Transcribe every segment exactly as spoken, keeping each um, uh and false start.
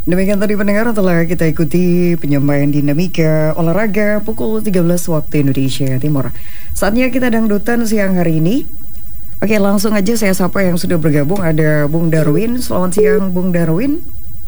Demikian tadi pendengar, telah kita ikuti penyampaian dinamika olahraga pukul tiga belas waktu Indonesia Timur. Saatnya kita dangdutan siang hari ini. Oke, langsung aja saya sapa yang sudah bergabung. Ada Bung Darwin. Selamat siang Bung Darwin.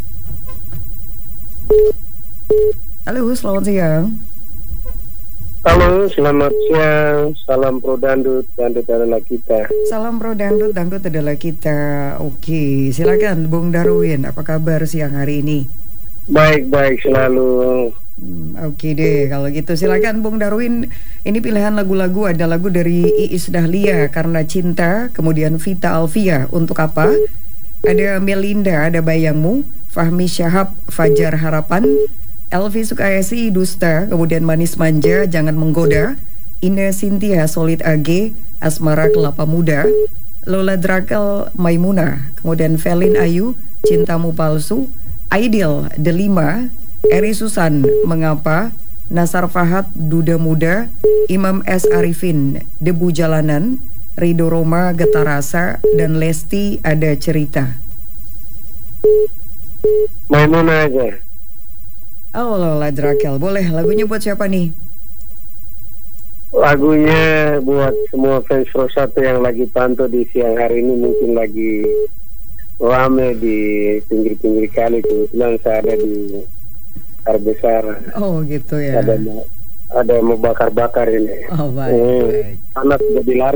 Halo, selamat siang. Halo, selamat siang. Salam pro dangdut, dangdut adalah kita. Salam pro dangdut, dangdut adalah kita. Oke, silakan Bung Darwin. Apa kabar siang hari ini? Baik-baik selalu. Hmm, Oke deh, kalau gitu silakan Bung Darwin. Ini pilihan lagu-lagu, ada lagu dari Iis Dahlia, Karena Cinta, kemudian Vita Alvia, Untuk Apa? Ada Melinda, Ada Bayangmu, Fahmi Syahab, Fajar Harapan, Elvi Sukaesi, Dusta, kemudian Manis Manja, Jangan Menggoda, Ina Sintia, Solid A G, Asmara Kelapa Muda, Lola Drakel, Maimuna, kemudian Felin Ayu, Cintamu Palsu, Aidil, Delima, Eri Susan, Mengapa, Nasar Fahad, Duda Muda, Imam S. Arifin, Debu Jalanan, Rido Roma, Getar Rasa, dan Lesti, Ada Cerita. Maimuna aja. Oh, Lola Drakel, boleh. Lagunya buat siapa nih? Lagunya buat semua fans Rosato yang lagi pantau di siang hari ini, mungkin lagi rame di pinggir-pinggir kali. Kebetulan saya ada di Kar Besar. Oh gitu ya. Ada ada mau bakar-bakar ini. Oh baik, Hmm, baik. Anak jadi lari.